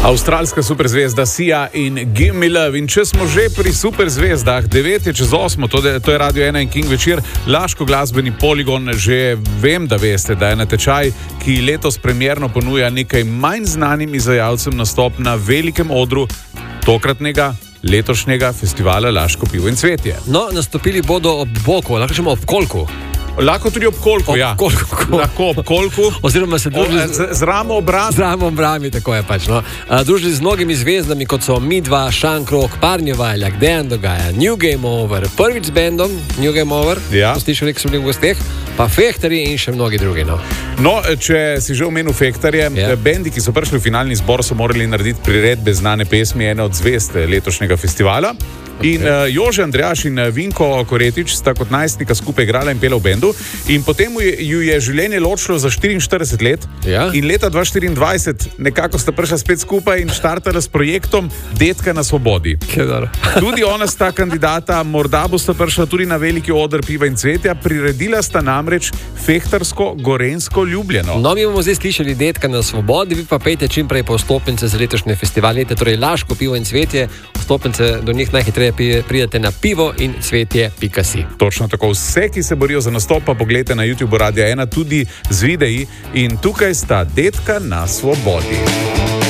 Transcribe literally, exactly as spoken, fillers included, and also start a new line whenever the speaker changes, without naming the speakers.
Avstralska superzvezda Sia in Give Me Love. In če smo že pri superzvezdah, devet je čez osmo, to, de, to je Radio ena in King večer, Laško glasbeni poligon. Že vem, da veste, da je natečaj, ki letos premierno ponuja nekaj manj znanim izvajalcem nastop na velikem odru tokratnega letošnjega festivala Laško pivo in cvetje.
No, nastopili bodo ob boku, lahko rečemo ob kolku.
Lahko tudi ob kolku,
ob
ja.
Kolku.
Lahko ob kolku.
Oziroma se družili
z, z ramo ob rami.
Z ramo ob rami, tako je pač. No. Uh, družili z mnogimi zvezdami, kot so Midva, Šankrok, Parnjevaljak, Dejan Dogaja, New Game Over, prvič z bandom New Game Over,
ja.
Slišali, ki so bili v gosteh, pa Fehtarji in še mnogi drugi. No,
no če si že omenil Fehtarje, yeah. bendi, ki so prišli v finalni zbor, so morali narediti priredbe znane pesmi ene od zvezd letošnjega festivala. Okay. In uh, Jože Andrejaš in Vinko Koretič sta kot najstnika skupaj igrala in pela v bendu. In potem ju je življenje ločilo za štiriinštirideset let.
Ja.
In leta dva tisoč štiriindvajset nekako sta prišla spet skupaj in štartala s projektom Detka na svobodi. Tudi ona sta kandidata, morda bosta prišla tudi na veliki oder piva in cvetja. Priredila sta namreč Fehtarsko-Gorenjsko Ljubljeno.
No, mi bomo zdaj slišali Detka na svobodi, vi pa pejte čim prej po vstopnice za letošnje festivalete, torej Laško pivo in cvetje. Vstopnice do njih najhitreje pridete na pivo in cvetje pika si.
Točno tako. Vse, ki se borijo za nastop, pa pogledajte na YouTube Radia ena tudi z videi. In tukaj sta Detka na svobodi.